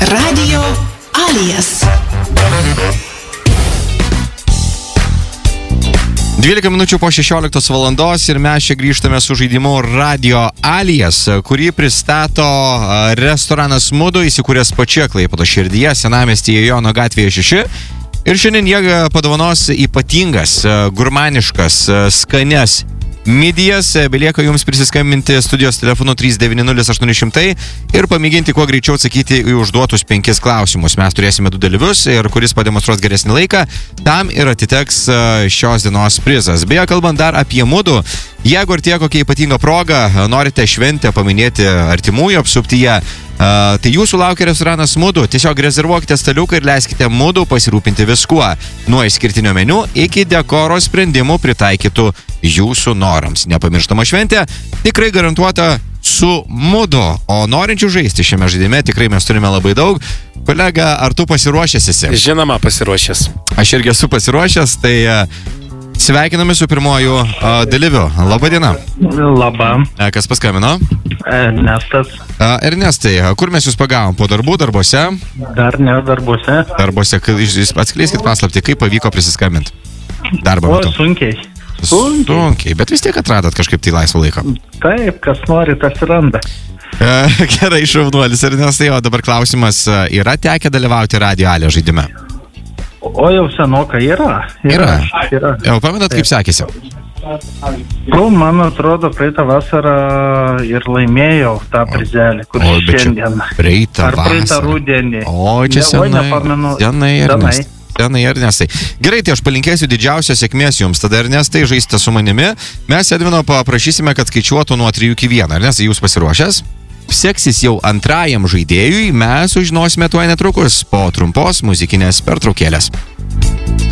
Radio Alias. 12 minučių po 16 valandos ir mes čia grįžtame su žaidimu Radio Alias, kurį pristato restoranas Mudu, įsikūręs pačioje Klaipėdos širdyje, Senamiestyje Jono gatvėje 6. Ir šiandien jie padovanos ypatingas, gurmaniškas, skanias midijas. Belieka jums prisiskambinti studijos telefonu 390-800 ir pamėginti kuo greičiau atsakyti į užduotus 5 klausimus. Mes turėsime 2 dalyvius ir kuris pademonstruos geresnį laiką, tam ir atiteks šios dienos prizas. Beje, kalbant dar apie Mudu, jeigu ir tie kokia ypatinga proga, norite šventę paminėti artimųjų apsuptyje, tai jūsų laukia restoranas Mudu. Tiesiog rezervuokite staliuką ir leiskite Mudu pasirūpinti viskuo. Nuo išskirtinio meniu iki dekoro sprendimų pritaikytų jūsų norams. Nepamirštama šventė tikrai garantuota su Mudu. O norinčių žaisti šiame žaidime tikrai mes turime labai daug. Kolega, ar tu pasiruošęs esi? Žinoma, pasiruošęs. Aš irgi esu pasiruošęs, tai sveikiname su pirmoju dalyviu. Labą dieną. Labą. Kas paskambino? Ernestas. Ernestai, kur mes jūs pagavom? Po darbų, darbuose? Dar ne darbuose. Darbuose, jūs atskleiskit paslaptį, kaip pavyko prisiskambinti darbo metu? Sunkiai. Sunkiai, bet vis tiek atradot kažkaip tai laisvą laiką. Taip, kas nori, tas randa. Gerai, šaunuolis, Ernestai, o dabar klausimas, yra tekę dalyvauti Radio Alias žaidime? O jau senokai yra. Jau pamenat, kaip sekėsi? Man atrodo, praeitą vasarą ir laimėjau tą prizelį, kur šiandien. Praeitą vasarą. Ar praeitą rudenį. O, čia senai, Ernestai. Gerai, tai aš palinkėsiu didžiausios sėkmės jums. Tada, Ernestai, žaisite su manimi. Mes Edvino paprašysime, kad skaičiuotų nuo 3 iki 1. Ernestai, jūs pasiruošęs? Seksis jau antrajam žaidėjui, mes sužinosime tuo netrukus po trumpos muzikinės pertraukėlės.